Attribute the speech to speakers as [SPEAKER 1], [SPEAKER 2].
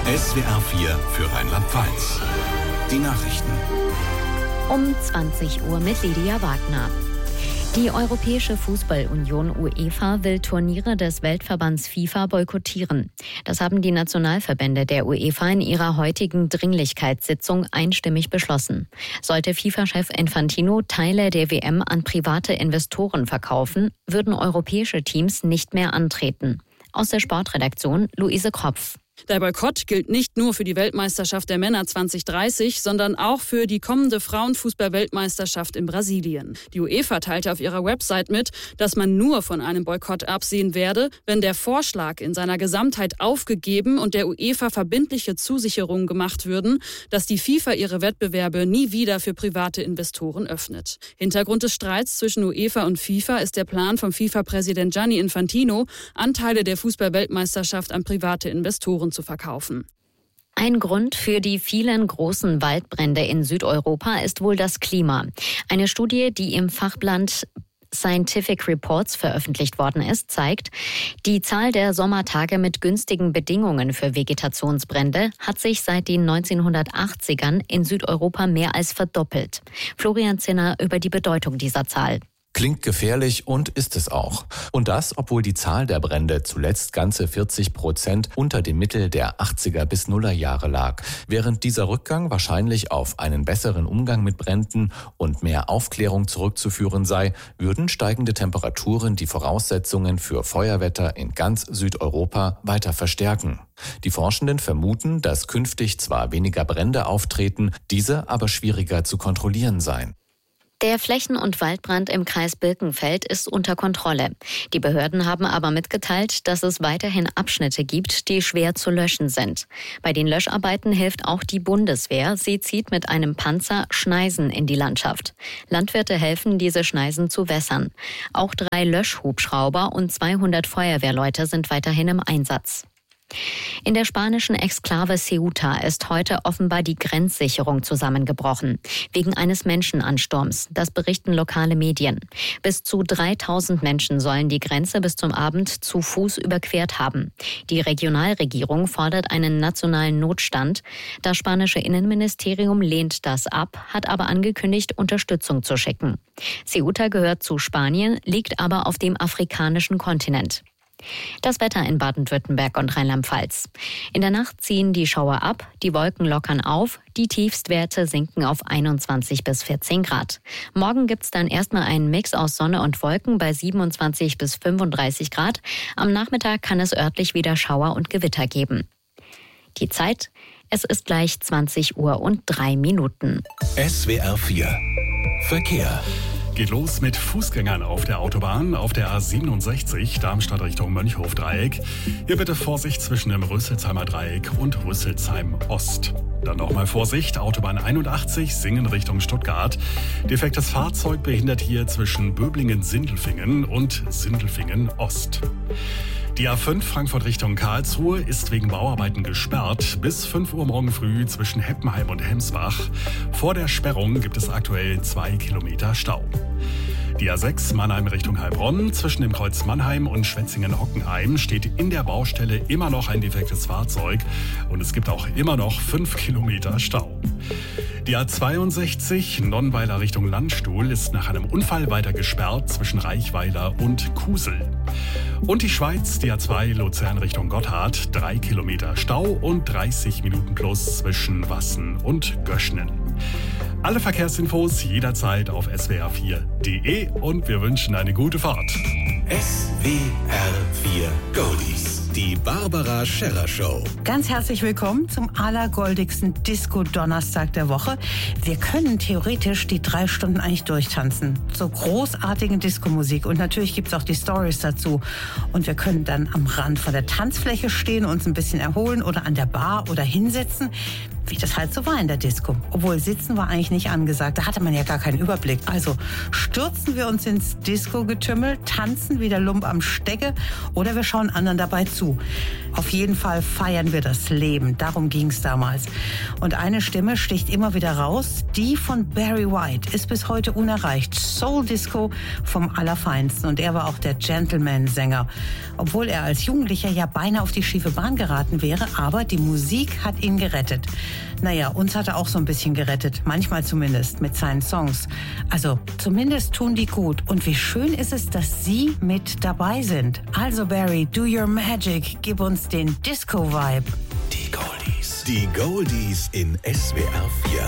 [SPEAKER 1] SWR 4 für Rheinland-Pfalz. Die Nachrichten.
[SPEAKER 2] Um 20 Uhr mit Lydia Wagner. Die Europäische Fußballunion UEFA will Turniere des Weltverbands FIFA boykottieren. Das haben die Nationalverbände der UEFA in ihrer heutigen Dringlichkeitssitzung einstimmig beschlossen. Sollte FIFA-Chef Infantino Teile der WM an private Investoren verkaufen, würden europäische Teams nicht mehr antreten. Aus der Sportredaktion Luise Kropf.
[SPEAKER 3] Der Boykott gilt nicht nur für die Weltmeisterschaft der Männer 2030, sondern auch für die kommende Frauenfußball-Weltmeisterschaft in Brasilien. Die UEFA teilte auf ihrer Website mit, dass man nur von einem Boykott absehen werde, wenn der Vorschlag in seiner Gesamtheit aufgegeben und der UEFA verbindliche Zusicherungen gemacht würden, dass die FIFA ihre Wettbewerbe nie wieder für private Investoren öffnet. Hintergrund des Streits zwischen UEFA und FIFA ist der Plan von FIFA-Präsident Gianni Infantino, Anteile der Fußball-Weltmeisterschaft an private Investoren zu verkaufen.
[SPEAKER 2] Ein Grund für die vielen großen Waldbrände in Südeuropa ist wohl das Klima. Eine Studie, die im Fachblatt Scientific Reports veröffentlicht worden ist, zeigt, die Zahl der Sommertage mit günstigen Bedingungen für Vegetationsbrände hat sich seit den 1980ern in Südeuropa mehr als verdoppelt. Florian Zinner über die Bedeutung dieser Zahl.
[SPEAKER 4] Klingt gefährlich und ist es auch. Und das, obwohl die Zahl der Brände zuletzt ganze 40% unter dem Mittel der 80er bis Nuller Jahre lag. Während dieser Rückgang wahrscheinlich auf einen besseren Umgang mit Bränden und mehr Aufklärung zurückzuführen sei, würden steigende Temperaturen die Voraussetzungen für Feuerwetter in ganz Südeuropa weiter verstärken. Die Forschenden vermuten, dass künftig zwar weniger Brände auftreten, diese aber schwieriger zu kontrollieren seien.
[SPEAKER 2] Der Flächen- und Waldbrand im Kreis Birkenfeld ist unter Kontrolle. Die Behörden haben aber mitgeteilt, dass es weiterhin Abschnitte gibt, die schwer zu löschen sind. Bei den Löscharbeiten hilft auch die Bundeswehr. Sie zieht mit einem Panzer Schneisen in die Landschaft. Landwirte helfen, diese Schneisen zu wässern. Auch 3 Löschhubschrauber und 200 Feuerwehrleute sind weiterhin im Einsatz. In der spanischen Exklave Ceuta ist heute offenbar die Grenzsicherung zusammengebrochen, wegen eines Menschenansturms. Das berichten lokale Medien. Bis zu 3000 Menschen sollen die Grenze bis zum Abend zu Fuß überquert haben. Die Regionalregierung fordert einen nationalen Notstand. Das spanische Innenministerium lehnt das ab, hat aber angekündigt, Unterstützung zu schicken. Ceuta gehört zu Spanien, liegt aber auf dem afrikanischen Kontinent. Das Wetter in Baden-Württemberg und Rheinland-Pfalz. In der Nacht ziehen die Schauer ab, die Wolken lockern auf, die Tiefstwerte sinken auf 21 bis 14 Grad. Morgen gibt's dann erstmal einen Mix aus Sonne und Wolken bei 27 bis 35 Grad. Am Nachmittag kann es örtlich wieder Schauer und Gewitter geben. Die Zeit, es ist gleich 20 Uhr und 3 Minuten.
[SPEAKER 1] SWR 4 Verkehr.
[SPEAKER 5] Geht los mit Fußgängern auf der Autobahn, auf der A67, Darmstadt Richtung Mönchhof-Dreieck. Hier bitte Vorsicht zwischen dem Rüsselsheimer Dreieck und Rüsselsheim Ost. Dann nochmal Vorsicht, Autobahn 81, Singen Richtung Stuttgart. Defektes Fahrzeug behindert hier zwischen Böblingen-Sindelfingen und Sindelfingen Ost. Die A5 Frankfurt Richtung Karlsruhe ist wegen Bauarbeiten gesperrt bis 5 Uhr morgen früh zwischen Heppenheim und Hemsbach. Vor der Sperrung gibt es aktuell 2 Kilometer Stau. Die A6 Mannheim Richtung Heilbronn zwischen dem Kreuz Mannheim und Schwetzingen-Hockenheim steht in der Baustelle immer noch ein defektes Fahrzeug und es gibt auch immer noch 5 Kilometer Stau. Die A62 Nonnweiler Richtung Landstuhl ist nach einem Unfall weiter gesperrt zwischen Reichweiler und Kusel. Und die Schweiz, die A2 Luzern Richtung Gotthard, 3 Kilometer Stau und 30 Minuten plus zwischen Wassen und Göschnen. Alle Verkehrsinfos jederzeit auf swr4.de und wir wünschen eine gute Fahrt.
[SPEAKER 1] SWR 4 Goldies. Die Barbara Scherrer Show.
[SPEAKER 6] Ganz herzlich willkommen zum allergoldigsten Disco-Donnerstag der Woche. Wir können theoretisch die 3 Stunden eigentlich durchtanzen. So großartigen Disco-Musik. Und natürlich gibt es auch die Stories dazu. Und wir können dann am Rand von der Tanzfläche stehen, uns ein bisschen erholen oder an der Bar oder hinsetzen. wie das halt so war in der Disco. Obwohl Sitzen war eigentlich nicht angesagt, da hatte man ja gar keinen Überblick. Also stürzen wir uns ins Disco-Getümmel, tanzen wie der Lump am Stecke oder wir schauen anderen dabei zu. Auf jeden Fall feiern wir das Leben, darum ging es damals. Und eine Stimme sticht immer wieder raus, die von Barry White, ist bis heute unerreicht. Soul Disco vom Allerfeinsten und er war auch der Gentleman-Sänger. Obwohl er als Jugendlicher ja beinahe auf die schiefe Bahn geraten wäre, aber die Musik hat ihn gerettet. Naja, uns hat er auch so ein bisschen gerettet, manchmal zumindest, mit seinen Songs. Also zumindest tun die gut. Und wie schön ist es, dass Sie mit dabei sind. Also Barry, do your magic, gib uns den Disco-Vibe.
[SPEAKER 1] Die Goldies. Die Goldies in SWR 4.